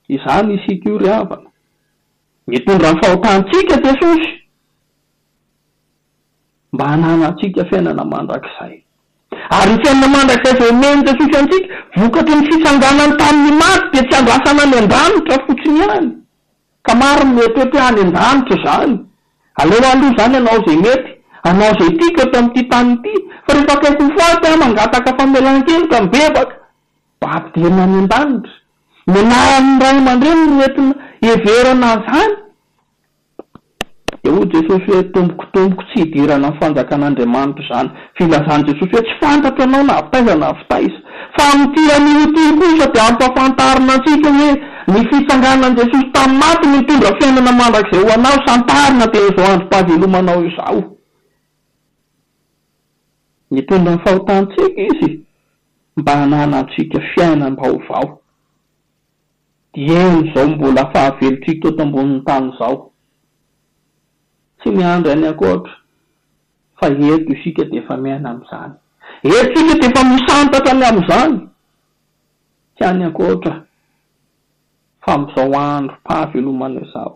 izany isika io ry havana, mitondra ny fahotantsika Jesosy mba hananantsika fiainana mandrakizay. Ary ny fiainana mandrakizay izay omeny Jesosy antsika vokatry ny fitsanganany tamin'ny maty dia tsy andrasana any an-danitra fotsiny ihany, ka maro mety hoe any an-danitra izany. Aleo aloha izany anao izay mety, anao izay tiaka eto amin'ity tany ity, fa rehefa akaiky ny faty mangataka famelan-keloka mibebaka mba ampidirina any an-danitra. Menahan'ny ray aman-dreny no entina heverana izany. Dia hoy Jesosy hoe tomboko tsy hidirana ny fanjakan'Andriamanitra izany. Filazany Jesosy hoe tsy fantatra anao na avitaiza na avitaiza. Fa amin'ity an'ity kosa dia ampafantarina antsika hoe ny fitsanganan Jesosy tamin'ny maty mitondra fiainana mandrakizay ho anao, santarina teo izao androm-pahavelomanao izao. Mitondra ny fahotantsika izy mba hananantsika fiainan-baovao. Dieny izao mbola fahavelotsika eto ambonin'ny tany izao. Tsy miandry any ankoatra, fa eto isika dia efa miaina amin'izany. Eto isika dia efa misantatra ny amin'izany. Tsy any ankoatra, fa amin'izao andro fahavelomana izao.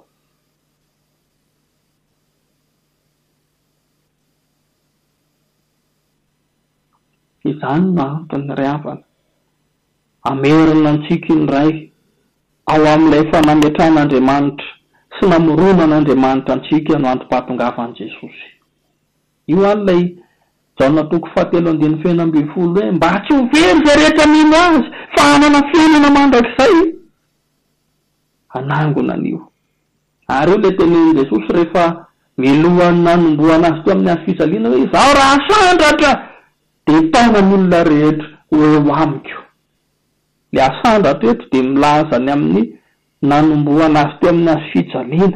Izany no antony ry havana, amerina antsika indray ao amin'ilay fanametran'Andriamanitra sy namoronan'Andriamanitra antsika no antom-pahatongavan'i Jesosy. Io an'ilay Jaona 4:7 hoe mba tsy ho very izay rehetra mino azy fa hanana fiainana mandrakizay. Anangona an'io. Ary io ilay tenenin Jesosy rehefa milohan'ny nanomboana azy teo amin'ny hazo fijaliana hoe izaho raha sandratra dia taonan'olona rehetra ho eo amiko. Ilay asandratra eto dia milaza ny amin'ny nanomboana azy teo amin'ny hazo fijaliana.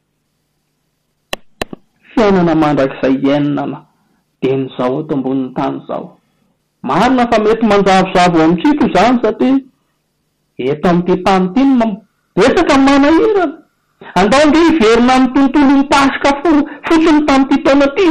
Fiainana mandrakizay iainana dia n'izao eto ambonin'ny tany izao. Marina fa mety manjavozavo amintsika izany satria eto amin'ity tany ity betsaka manahirana. Andao nge hiverina amin'ny tontolo ny Pasika fotsiny tamin'ity taona ity.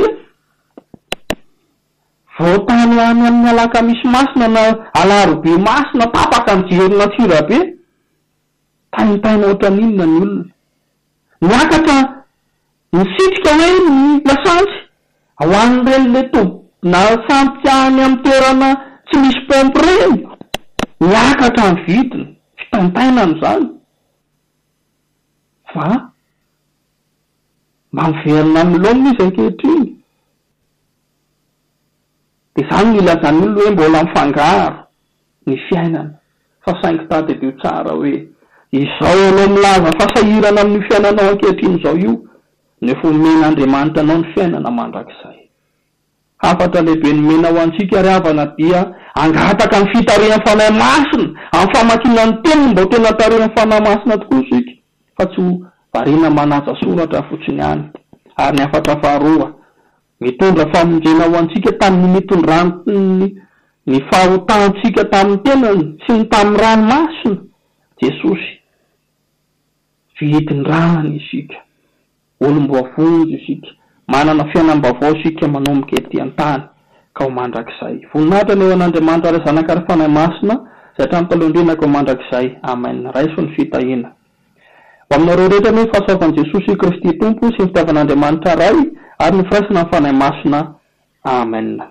Voatany any amin'ny alakamisy masina na alarobia masina tapaka mijerina tsirabe. Taintaina ohatran'inona ny olona. Niakatra nisitrika hoe ny lasantsy ho an'ireny le na sampikany amin'ny toerana tsy misy pompe reny. Niakatra ny vidiny, fitantaina n'izany. Fa mba miverina amin'ny lomona izy ankehitriny. Dia izany no ilazany olona hoe mbola mifangaro ny fiainana. Fa saingy tadedio tsara hoe izao aloha milaza fasahirana amin'ny fiainanao ankehitriny izao io, nefa omen'Andriamanitra anao ny fiainana mandrakizay. Hafatra lehibe nomena ho antsika ry havana dia angataka ny fitarihan'ny fanahy masina, amin'ny famakiana ny teniny mba ho tena tarihan'ny fanahy masina tokoa isika. Fa tsy ho variana manaja soratra fotsiny ihany. Ary ny afatra faharoa, mitondra famonjena ho antsika tamin'ny mitondrany ny fahotantsika tamin'ny tenany sy ny tamin'ny ranomasina. Jesosy vidin-drany isika, olom-boafonjy isika, manana fiainam-baovao isika manomboka etỳ an-tany ka ho mandrakizay. Voninahitra ny eo an'Andriamanitra ary zanaka ary fanahy masina izay hatramin'ny talohandrina ka ho mandrakizay. Amen. Raiso ny fitahiana. Ho aminareo rehetra ny fahasoavan'i Jesosy Kristy Tompo sy ny fitiavan'Andriamanitra ray ary ny firaisana ny fanahy masina. Amen.